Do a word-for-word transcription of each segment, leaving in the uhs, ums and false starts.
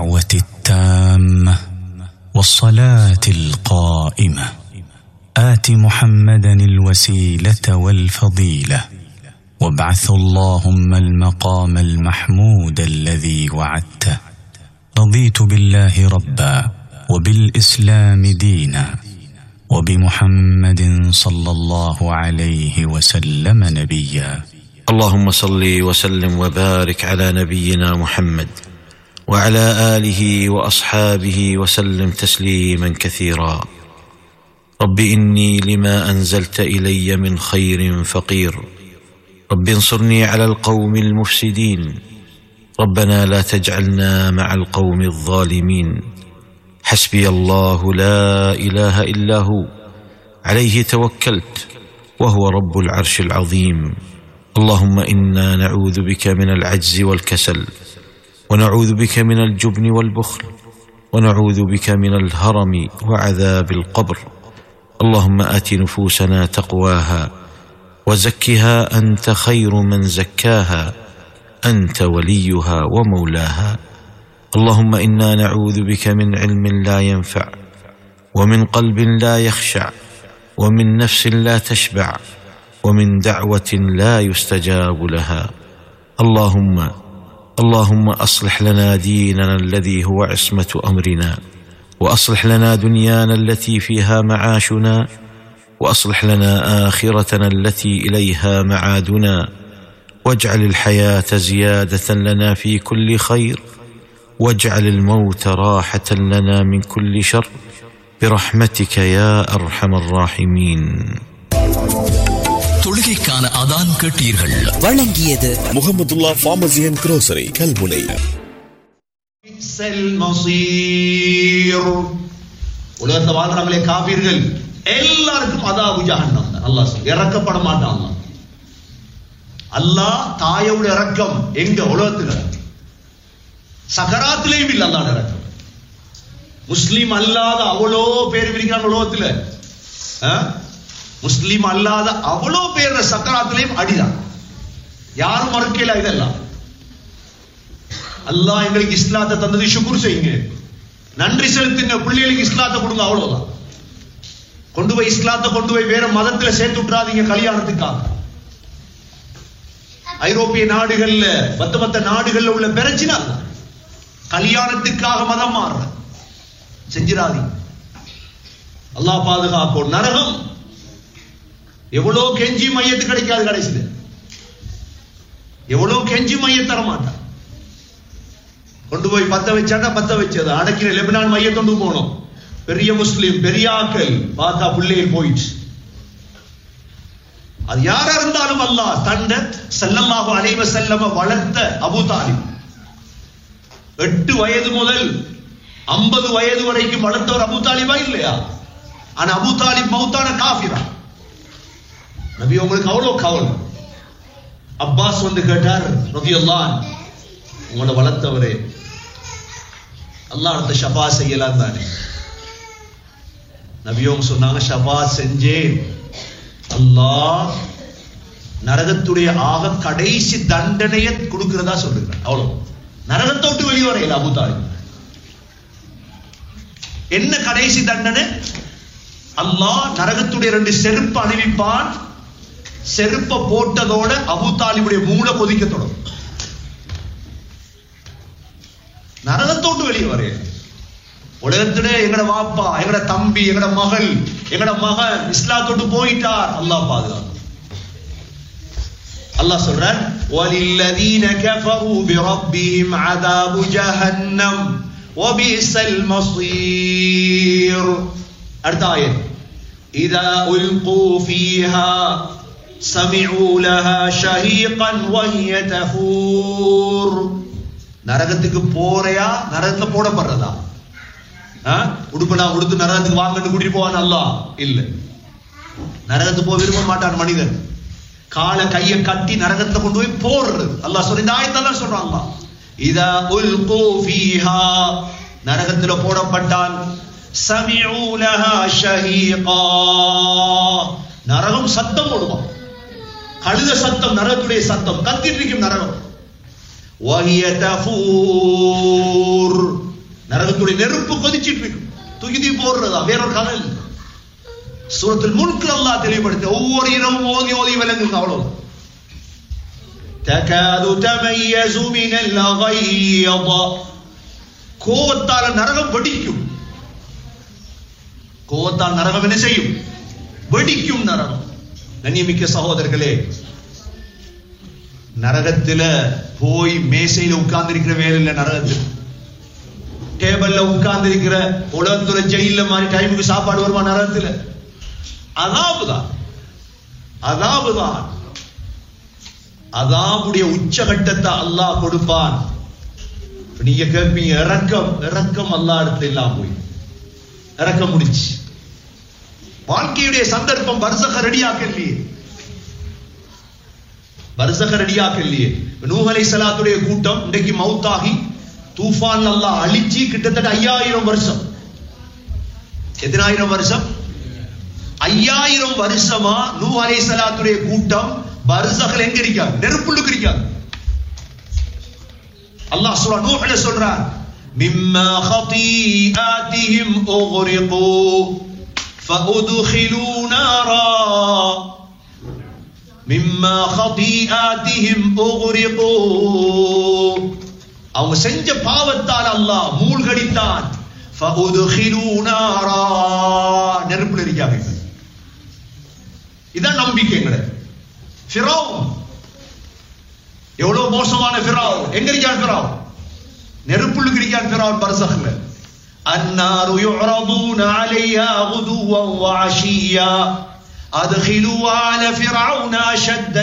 الدعوة التامة والصلاة القائمة آت محمدا الوسيلة والفضيلة وابعث اللهم المقام المحمود الذي وعدته. رضيت بالله ربا وبالإسلام دينا وبمحمد صلى الله عليه وسلم نبيا. اللهم صل وسلم وبارك على نبينا محمد وعلى آله وأصحابه وسلم تسليما كثيرا. رب إني لما أنزلت إلي من خير فقير، رب انصرني على القوم المفسدين، ربنا لا تجعلنا مع القوم الظالمين. حسبي الله لا إله إلا هو عليه توكلت وهو رب العرش العظيم. اللهم إنا نعوذ بك من العجز والكسل، ونعوذ بك من الجبن والبخل، ونعوذ بك من الهرم وعذاب القبر. اللهم آت نفوسنا تقواها وزكها أنت خير من زكاها، أنت وليها ومولاها. اللهم إنا نعوذ بك من علم لا ينفع، ومن قلب لا يخشع، ومن نفس لا تشبع، ومن دعوة لا يستجاب لها. اللهم اللهم أصلح لنا ديننا الذي هو عصمة أمرنا، وأصلح لنا دنيانا التي فيها معاشنا، وأصلح لنا آخرتنا التي إليها معادنا، واجعل الحياة زيادة لنا في كل خير، واجعل الموت راحة لنا من كل شر، برحمتك يا أرحم الراحمين. தொழுகைக்கான அதான் கேட்டீர்கள். வழங்கியது Mahmudullah pharmacy and grocery Kalmunai. உலகத்தை வாழ்றாங்களே காபீர்கள் எல்லாருக்கும் அதாபு ஜஹன்னம் தான். அல்லாஹ் சொல்ல இறக்கப்பட மாட்டான். அல்லாஹ் தாயோட இறக்கம் எங்க உலகத்துல சகராத்திலேயும் இல்ல. அல்லாஹ் இறக்கம் முஸ்லிம் அல்லாத அவ்வளோ பேர் இருக்கிறாங்க உலகத்துல. முஸ்லிம் அல்லாத அவ்வளோ பேர் சக்கராத்திலையும் அடிதான். யாரும் மறுக்கல. இதெல்லாம் அல்லாஹ் எங்களுக்கு இஸ்லாத்தை தந்தது ஷுக்ர் செய்யுங்க, நன்றி செலுத்துங்க, பிள்ளைகளுக்கு இஸ்லாத்தை கொடுங்க. அவ்வளவுதான். கொண்டு போய் இஸ்லாத்தை கொண்டு போய் வேற மதத்துல சேர்த்து விட்டுறாதீங்க கல்யாணத்துக்காக. ஐரோப்பிய நாடுகள்ல மத்த மத்த நாடுகள்ல உள்ள பிரச்சனை கல்யாணத்துக்காக மதம் மாறுற செஞ்சிடாதீங்க. அல்லாஹ் பாதுகாப்போம். நரகம் எவ்வளவு கெஞ்சி மையத்து கிடைக்காது. கடைசியில எவ்வளவு கெஞ்சி மைய தர மாட்டான். கொண்டு போய் பத்த வச்சாண்டா பத்த வச்சது அடக்கிற லெபனான் மையத்தொண்டு போனோம். பெரிய முஸ்லிம் பெரிய ஆக்கள் பார்த்தா பிள்ளைகள் போயிடுச்சு. அது யாரா இருந்தாலும் அல்லாஹ் தண்ட ஸல்லல்லாஹு அலைஹி வஸல்லம் வளர்த்த அபூ தாலிப் எட்டு வயது முதல் ஐம்பது வயது வரைக்கும் வளர்த்தவர் அபூ தாலிபா இல்லையா? ஆனா அபூ தாலிப் மௌத்தான காஃபிரா. நபி உங்களுக்கு அவ்வளவு கவலை. அப்பாஸ் வந்து கேட்டார், ரலியல்லாஹு அன்ஹு, உங்களை வளர்த்தவரே அல்லாஹ் அடுத்த ஷபா செய்யலாம் தானே? நபியோங்க சொன்னாங்க, ஷபா செஞ்சேன். அல்லாஹ் நரகத்துடைய ஆக கடைசி தண்டனையை கொடுக்கிறதா சொல்லுகிறார். அவ்வளவு. நரகத்தை விட்டு வெளியே வரையில அபூ தாலிப். என்ன கடைசி தண்டனை? அல்லாஹ் நரகத்துடைய ரெண்டு செருப்பு அணிவிப்பான். செருப்ப போட்டதோட அபூ தாலிபுடைய மூளை கொதிக்க தொடரும். நரகத்தோட்டு வெளியே வரைய. உலகத்திலே எங்கட வாப்பா, எங்கட தம்பி, எங்கட மகள், எங்கட மகன் இஸ்லாத்தோட்டு போயிட்டார். அல்லாஹ் பாதுகாப்பு. அல்லாஹ் சொல்றான், வலில்லதீன கஃபரு பிரப்பிஹிம் அஸாபு ஜஹன்னம் வபிஸல் மஸீர். அடுத்த ஆயத், இதா உல்கு ஃபீஹா சமிஉ லஹா ஷஹீகன் வஹிய தஃபூர். நரகத்துக்கு போறையா நரகத்துல போடப்படுறதா? உடுப்படா உடுத்து நரகத்துக்கு வாங்கன்னு கூட்டிட்டு போவான் அல்லாஹ் இல்ல. நரகத்துக்கு போக விரும்ப மாட்டான் மனிதன். காலை கையை கட்டி நரகத்துல கொண்டு போய் போடுறது அல்லாஹ் சொல்லி இந்த ஆயத்தெல்லாம் சொல்றான் அல்லாஹ். இதா உல்கு ஃபீஹா நரகத்துல போடப்பட்டால் சமிஉ லஹா ஷஹீகா நரகம் சத்தம் போடுவான். கழுத சத்தம், நரகத்துடைய சத்தம், கத்திட்டு இருக்கும் நரகம். வஹிய தஃபூர் நரகத்துடைய நெருப்பு கொதிச்சிட்டு இருக்கு, தூக்கி போடுறதா வேறொரு கதை இல்லை. சூரத்துல் முல்க் அல்லாஹ் தெளிவுபடுத்த ஒவ்வொரு இரவும் ஓதி ஓதி விளங்குங்க. அவ்வளவு தகாது தமையஸு மினல் கய்யத, கோவத்தால நரகம் வெடிக்கும். கோவத்தால் நரகம் என்ன செய்யும்? வெடிக்கும் நரகம். கண்ணியமிக்க சகோதரர்களே, நரகத்துல போய் மேசையில உட்கார்ந்து இருக்கிற வேலை இல்ல. நரகத்தில் டேபிள்ல உட்கார்ந்து இருக்கிற உலகத்துல ஜெயில மாதிரி டைமுக்கு சாப்பாடு வருமா? நரகத்துல அதாபுதான், அதாபுதான். அதாபுடைய உச்சகட்டத்தை அல்லாஹ் கொடுப்பான். நீங்க கேட்பீங்க, இறக்கம் இறக்கம் அல்லாஹ் இடத்துல இல்லாம போய் இறக்கம் முடிச்சு. வாழ்க்கையுடைய சந்தர்ப்பம் பர்சக ரெடியாக்கலையே, பர்சக ரெடியாக்கலையே. நூஹ் அலைஹிஸ்ஸலாத்துடைய கூட்டம் இன்றைக்கு மௌத்தாகி தூஃபான் அல்லாஹ் அழிச்சு கிட்டத்தட்ட ஐயாயிரம் வருஷம். எத்தனாயிரம் வருஷம்? ஐயாயிரம் வருஷமா நூஹ் அலைஹிஸ்ஸலாத்துடைய கூட்டம் பர்சகல எங்க இருக்காங்க? நெருப்புள்ளுக்கு இருக்காங்க. அல்லாஹ் சூரா நூஹ்ல சொல்றார், மிம்மா خطيئاتهم اغرقوا فادخلوا نارا மிம்மா خطيئاتهم اغرقوا, அவங்க செஞ்ச பாவத்தால் அல்லாஹ் மூழ்கடித்தான். فادخلوا نارا, நெருப்புல இருக்காங்க. இதான் நம்பிக்கைங்கட. ஃபிரௌன் எவ்வளவு மோசமான ஃபிரௌன். எங்க இருக்கான் ஃபிரௌன்? நெருப்புள்ளுக்கு இருக்கான் ஃபிரௌன் பர்சக்ல. النار يعرضون عليها غدوا وعشيا ادخلوا على فرعون اشد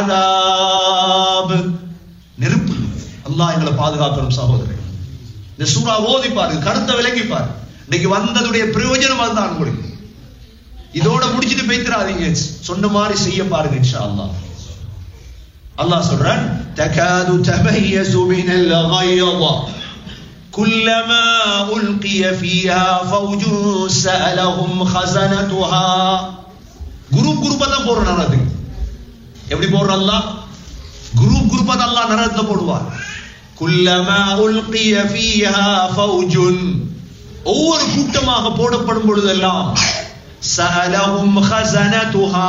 العذاب. நெருப்பு. அல்லாஹ் எங்களை பாதுகாக்கணும் சகோதரர்களே. இந்த சூரா ஓதி பாருங்க, கருத்தை விளங்கி பாருங்க. இன்னைக்கு வந்ததுடைய பிரயோஜனம் அதுதான் உங்களுக்கு. இதோட முடிச்சிட்டு பேய்த்திராதீங்க, சொன்ன மாதிரி செய்ய பாருங்க இன்ஷா அல்லாஹ். அல்லாஹ் சொல்றான், தகாது தமையஸு மினல் கய்யத குல்லமா உல்கிய ஃபீஹா ஃபௌஜுன் ஸஅலஹும் ஹஸனதுஹா. குரூப் குரூப்பா தான் போற நரகத்துக்கு. எப்படி போற அல்லாஹ்? குரூப் குரூப்பா தான் அல்லாஹ் நரகத்துல போடுவார். குல்லமா உல்கிய ஃபீஹா ஃபௌஜுன், ஒவ்வொரு கூட்டமாக போடப்படும் பொழுதெல்லாம் ஸஅலஹும் ஹஸனதுஹா,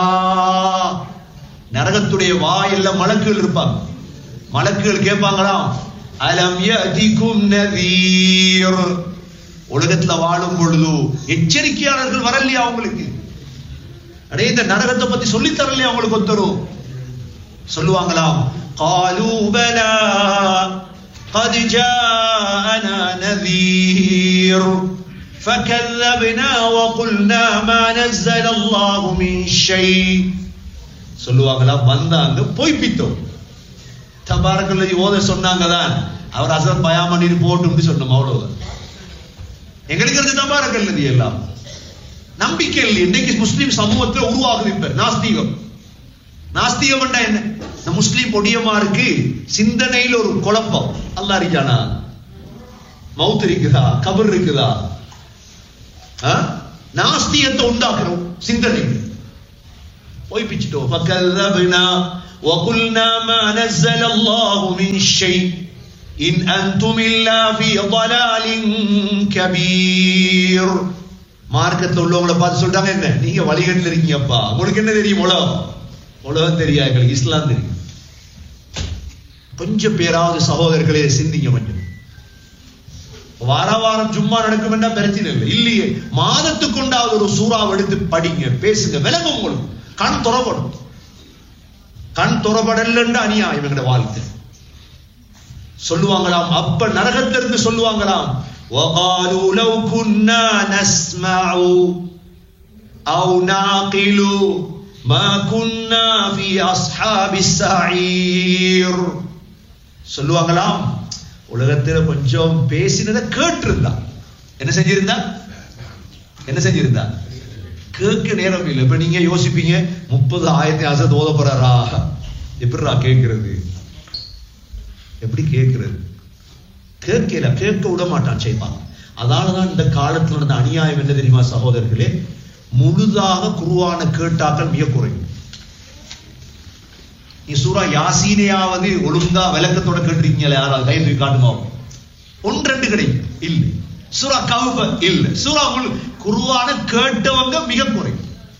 நரகத்துடைய வாயில்ல மலக்குகள் இருப்பாங்க. மலக்குகள் கேட்பாங்களாம், அலம் யஅதிகும் நதீர், உலகத்துல வாழும் பொழுது எச்சரிக்கையாளர்கள் வரலையா அவங்களுக்கு? அடே இந்த நரகத்தை பத்தி சொல்லி தரலையா அவங்களுக்கு ஒருத்தரும்? சொல்லுவாங்களாம், காலூ பலா قد جاءنا نذير فكذبنا وقلنا ما نزل الله من شيء. சொல்லுவாங்களா, வந்தாங்க பொய்ப்பித்தோம். தபாரக்கல்லதி ஓத சொன்னாங்க தான், அவர் அசர் பயாம நீர் போட்டு சொன்னோம், அவ்வளவு. எங்களுக்கு இருந்து தபாரக்கல்லதி எல்லாம் நம்பிக்கை இல்லை. இன்னைக்கு முஸ்லிம் சமூகத்தில் உருவாகுது இப்ப நாஸ்திகம். நாஸ்திகம் என்ன? இந்த முஸ்லிம் பொடியமாருக்கு சிந்தனையில் ஒரு குழப்பம். அல்லாஹ் இருக்கானா? மவுத் இருக்குதா? கபர் இருக்குதா? நாஸ்திகத்தை உண்டாக்குறோம் சிந்தனை. பொய்ப்பிச்சிட்டோம். ஃபகல்லப்னா வகுல்னா மா நஸல அல்லாஹு மின் ஷை இன் அன்தும் இல்லா ஃபீ ضلالின் கபீர். மார்க்கத்துல உள்ளவங்களை பார்த்து சொல்றாங்க, என்ன நீங்க வழிகட்டில் இருக்கீங்கப்பா, உங்களுக்கு என்ன தெரியும்? உலகம் உலகம் தெரியாது, எங்களுக்கு இஸ்லாம் தெரியும். கொஞ்சம் பேராவது சகோதரர்களே சிந்திங்க. கொஞ்சம் வார வாரம் சும்மா நடக்கும் என்றா பிரச்சனை இல்லை, இல்லையே மாதத்துக்கு கொண்டாவது ஒரு சூறாவை எடுத்து படிங்க, பேசுங்க, விளங்கும். உங்களுக்கு கண் துறப்படும். கண் துறப்படலன்னு அநியாயம் எங்கட வாழ்க்கை. சொல்லுவாங்களாம், அப்ப நரகத்திலிருந்து சொல்லுவாங்களாம், وقالوا لو كنا نسمع أو نعقل ما كنا في أصحاب السعير. சொல்லுவாங்களாம், உலகத்துல கொஞ்சம் பேசினதை கேட்டிருந்தா என்ன செஞ்சிருந்தா என்ன செஞ்சிருந்தா கேட்க நேரம் இல்லை. இப்ப நீங்க யோசிப்பீங்க, முப்பது ஆயிரத்தி ஆசை ஓத போறாரா, எப்படிரா கேட்கிறது? எப்படி கேட்கிறது? கேட்கல, கேட்க விட மாட்டான் செய்வான். அதனாலதான் இந்த காலத்துல நடந்த அநியாயம் என்ன தெரியுமா சகோதரர்களே? முழுதாக குர்ஆனை கேட்டாக்கள் மிக குறையும். நீ சூரா யாசீனையாவது ஒழுங்கா விளக்கத்தோட கேட்டிருக்கீங்களா? யாராவது கை தூக்கி காட்டுமா? ஒன்று ரெண்டு கிடைக்கும் இல்லை. சூரா கஹ்ஃப் இல்ல. சூரா குர்ஆனை கேட்டவங்க மிக குறை.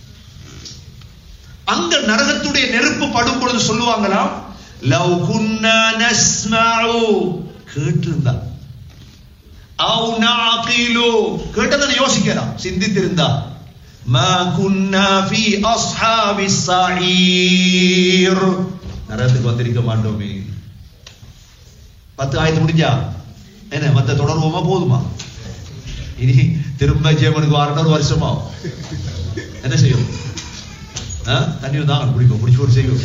அந்த நரகத்துடைய நெருப்பு படும் பொழுது சொல்லுவாங்களாம், லவ் குன்னா நஸ்மஉ, கேட்டிருந்தா, அவ் நஅகிலு, கேட்டதை யோசிக்கலாம், சிந்தித்திருந்தா, மா குன்னா ஃபீ அஸ்ஹாபிஸ் ஸஈர், நரகத்துக்கு வந்திருக்க மாட்டோமே. பத்து ஆயத்து முடிஞ்சா என்ன மத்த தொடர்வோமா போதுமா? இனி திரும்ப ஜெயமனுக்கு வாரணும் ஒரு வருஷமா என்ன செய்யும்? தண்ணீர் தான் குடிப்போம், குடிச்சு ஒரு செய்யும்.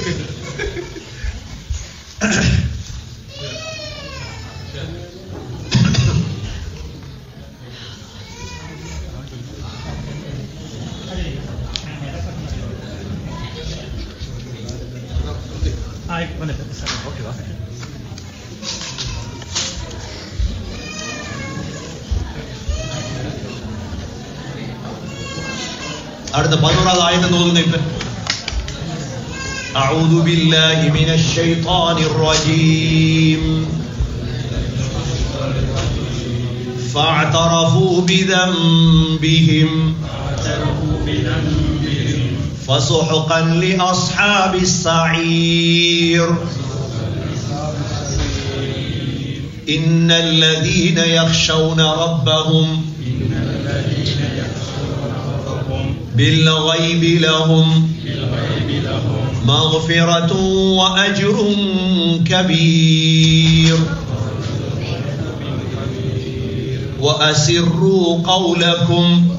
ஓகேவா? அடுத்த பதினோராவது ஆயத்தை ஓதுங்க இப்ப. அஊது பில்லாஹி மினஷ் ஷைத்தானிர் ரஜீம். ஃபஅதரஃபூ பிதம்பிஹிம் ஃபஸுஹ்கன் லிஅஸ்ஹாபிஸ் ஸஈர். இன்னல்லதீன யக்ஷௌன ரப்பஹும் بالغيب لهم مغفرة وأجر كبير. وأسروا قولكم